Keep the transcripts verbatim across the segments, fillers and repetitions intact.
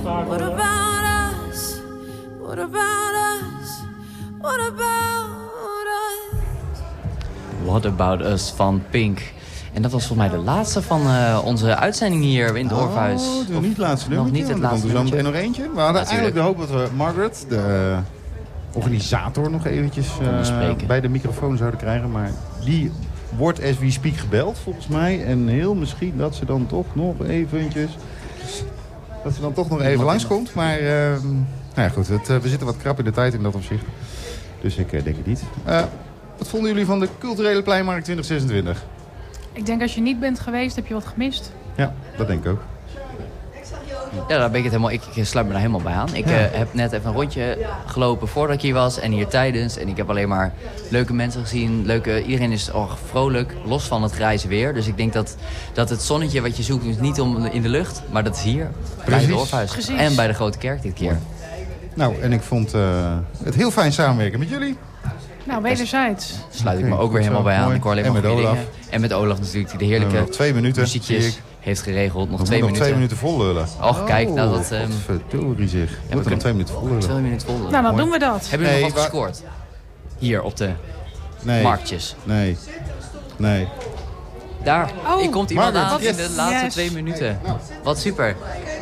vragen. What about us? What about us? What about us? What About Us van Pink. En dat was volgens mij de laatste van uh, onze uitzending hier in het Orpheus. Oh, de niet laatste nummer. Nog niet het laatste Er komt er zo meteen nog eentje. We hadden Natuurlijk. eigenlijk de hoop dat we Margaret, de organisator, nog eventjes uh, bij de microfoon zouden krijgen. Maar die wordt as we speak gebeld, volgens mij. En heel misschien dat ze dan toch nog eventjes... Dat ze dan toch nog even langskomt. Maar uh, nou ja, goed, het, uh, we zitten wat krap in de tijd in dat opzicht. Dus ik uh, denk het niet. Uh, wat vonden jullie van de culturele pleinmarkt twintig zesentwintig? Ik denk als je niet bent geweest, heb je wat gemist. Ja, dat denk ik ook. Ja, daar ben ik het helemaal, ik, ik sluit me daar helemaal bij aan. Ik Ja. uh, heb net even een rondje gelopen voordat ik hier was en hier tijdens. En ik heb alleen maar leuke mensen gezien. Leuke, iedereen is oh, vrolijk, los van het grijze weer. Dus ik denk dat, dat het zonnetje wat je zoekt is niet om in de lucht. Maar dat is hier, bij het Orpheus. Precies. En bij de Grote Kerk dit keer. Nou, en ik vond uh, het heel fijn samenwerken met jullie. Nou, wederzijds. Sluit ik Oké, me ook weer goed helemaal zo. bij aan. Mooi. Ik hoor alleen En maar met goede Olaf. dingen. En met Olaf natuurlijk, die de heerlijke nog twee minuten, muziekjes zie ik. heeft geregeld. Nog We twee moeten nog minuten. twee minuten vol lullen. Och, kijk, nou dat... Um, Godverdorie zeg. We we moeten nog kunnen- twee minuten vol lullen. twee minuten vol. Nou, dan Mooi. doen we dat. Hebben jullie Nee, nog wat wa- gescoord? Hier op de Nee. marktjes. Nee. Nee. Daar, Oh, ik komt iemand Margaret, aan in yes. de laatste Yes. twee minuten. Wat super.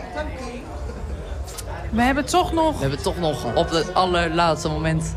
We hebben toch nog... We hebben toch nog op het allerlaatste moment...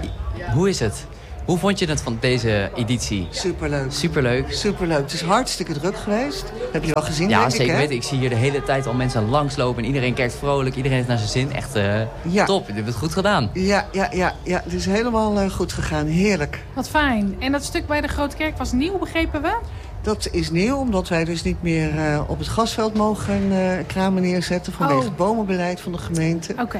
Hoe is het? Hoe vond je het van deze editie? Superleuk. Superleuk. Superleuk. Het is hartstikke druk geweest. Heb je wel gezien, Ja, denk zeker ik, hè? weten. Ik zie hier de hele tijd al mensen langslopen. En iedereen kijkt vrolijk. Iedereen heeft naar zijn zin. Echt uh, Ja. top. Je hebt het goed gedaan. Ja, ja, ja, ja. Het is helemaal uh, goed gegaan. Heerlijk. Wat fijn. En dat stuk bij de Grote Kerk was nieuw, begrepen we? Dat is nieuw, omdat wij dus niet meer uh, op het gasveld mogen uh, kramen neerzetten... vanwege Oh. het bomenbeleid van de gemeente. Oké.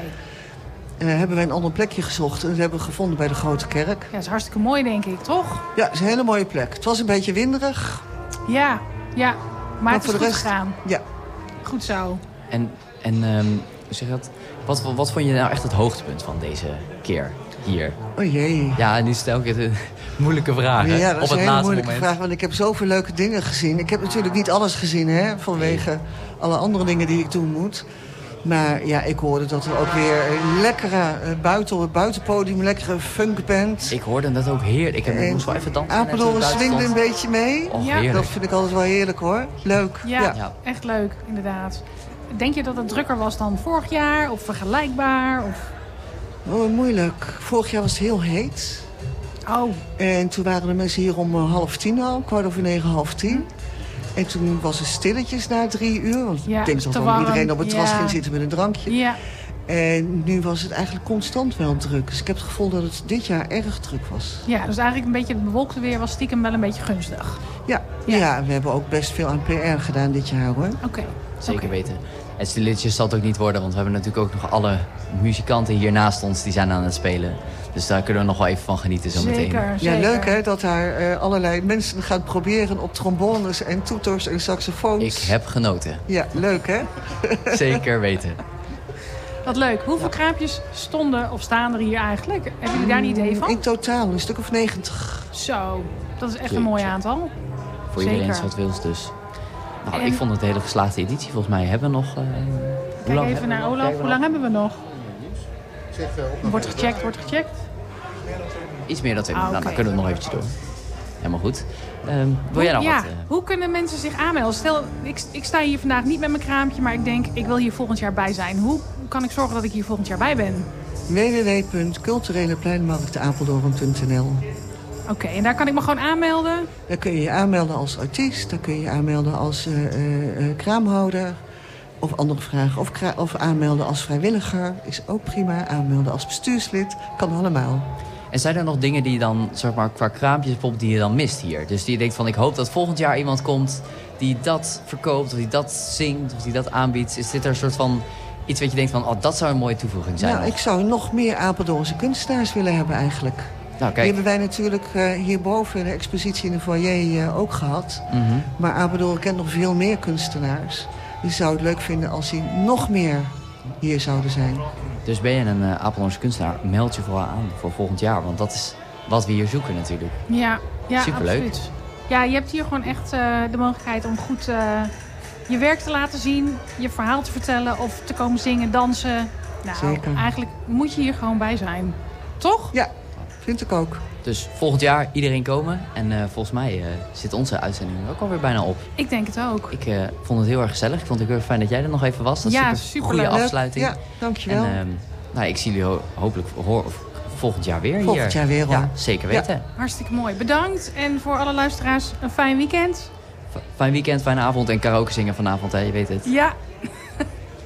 En uh, hebben wij een ander plekje gezocht. En dat hebben we gevonden bij de Grote Kerk. Ja, dat is hartstikke mooi, denk ik, toch? Ja, het is een hele mooie plek. Het was een beetje winderig. Ja, ja. Maar, het is voor de goed rest- gegaan. Ja. Goed zo. En, en um, hoe zeg je dat? Wat, wat, wat vond je nou echt het hoogtepunt van deze keer hier? Oh jee. Ja, nu stel ik het een moeilijke vragen. Ja, dat op is het een hele laatste moeilijke moment. vraag. Want ik heb zoveel leuke dingen gezien. Ik heb natuurlijk niet alles gezien, hè. Vanwege alle andere dingen die ik doen moet. Maar ja, ik hoorde dat er ook weer een lekkere uh, buiten op het buitenpodium, lekkere funkband. Ik hoorde dat ook heerlijk. Ik, heb, ik moest wel even dansen. Apeldoorn net toen ik swingde een buiten beetje mee. stond. Och, Ja. heerlijk. Dat vind ik altijd wel heerlijk, hoor. Leuk. Ja, Ja. echt leuk, inderdaad. Denk je dat het drukker was dan vorig jaar? Of vergelijkbaar? Of... Oh, moeilijk. Vorig jaar was het heel heet. Oh, En toen waren de mensen hier om uh, half tien al, kwart over negen, half tien. En toen was het stilletjes na drie uur. Want Ja, ik denk dat te dan warm. iedereen op het terras Ja. ging zitten met een drankje. ja. En nu was het eigenlijk constant wel druk. Dus ik heb het gevoel dat het dit jaar erg druk was. Ja, dus eigenlijk een beetje het bewolkte weer was stiekem wel een beetje gunstig. Ja, Ja. ja. we hebben ook best veel aan P R gedaan dit jaar, hoor. Oké. Zeker Oké. weten. En stilletjes zal het ook niet worden, want we hebben natuurlijk ook nog alle muzikanten hier naast ons die zijn aan het spelen. Dus daar kunnen we nog wel even van genieten zometeen. Zeker, Ja, zeker. leuk hè, dat daar uh, allerlei mensen gaan proberen op trombones en toeters en saxofoons. Ik heb genoten. Ja, leuk hè? Zeker weten. Wat leuk. Hoeveel kraampjes stonden of staan er hier eigenlijk? Hebben jullie daar een idee van? In totaal een stuk of negentig. Zo, dat is echt Jeetje. een mooi aantal. Voor Zeker. iedereen wat wils dus. Nou, En- ik vond het een hele geslaagde editie. Volgens mij hebben we nog... Uh, hoe Kijk lang even hebben naar we nog? Olaf. Hoe lang hebben we nog? Zeg, uh, op Wordt gecheckt, wordt gecheckt. Iets meer dan twee Ah, minuten. Nou, oké. dan kunnen we nog eventjes door. Helemaal goed. Um, wil jij nou ja, wat? Uh, hoe kunnen mensen zich aanmelden? Stel, ik, ik sta hier vandaag niet met mijn kraampje, maar ik denk, ik wil hier volgend jaar bij zijn. Hoe kan ik zorgen dat ik hier volgend jaar bij ben? w w w punt culturele pleinmarkt apeldoorn punt n l. Oké, en daar kan ik me gewoon aanmelden? Daar kun je je aanmelden als artiest, daar kun je je aanmelden als uh, uh, uh, kraamhouder. Of andere vragen. Of, kra- of aanmelden als vrijwilliger is ook prima. Aanmelden als bestuurslid, kan allemaal. En zijn er nog dingen die je dan, zeg maar, qua kraampjes bijvoorbeeld, die je dan mist hier? Dus die je denkt van, ik hoop dat volgend jaar iemand komt die dat verkoopt, of die dat zingt, of die dat aanbiedt. Is dit er een soort van iets wat je denkt van, oh, dat zou een mooie toevoeging zijn? Nou, ik zou nog meer Apeldoornse kunstenaars willen hebben eigenlijk. Nou, Die kijk. hebben wij natuurlijk uh, hierboven in de expositie in de foyer uh, ook gehad. Mm-hmm. Maar Apeldoorn kent nog veel meer kunstenaars. Dus ik zou het leuk vinden als die nog meer hier zouden zijn. Dus ben je een uh, Apeldoornse kunstenaar, meld je vooral aan voor volgend jaar. Want dat is wat we hier zoeken natuurlijk. Ja, ja, Superleuk. absoluut. Ja, je hebt hier gewoon echt uh, de mogelijkheid om goed uh, je werk te laten zien, je verhaal te vertellen of te komen zingen, dansen. Nou, Zeker. Eigenlijk moet je hier gewoon bij zijn. Toch? Ja, vind ik ook. Dus volgend jaar iedereen komen. En uh, volgens mij uh, zit onze uitzending ook alweer bijna op. Ik denk het ook. Ik uh, vond het heel erg gezellig. Ik vond het heel erg fijn dat jij er nog even was. Dat is ja, een superleuk. goede afsluiting. Ja, dankjewel. En uh, nou, ik zie jullie ho hopelijk hoor, volgend jaar weer hier. Volgend jaar weer, hoor. Ja, zeker weten. Ja. Hartstikke mooi. Bedankt. En voor alle luisteraars een fijn weekend. F fijn weekend, fijne avond en karaoke zingen vanavond, hè? Je weet het. Ja.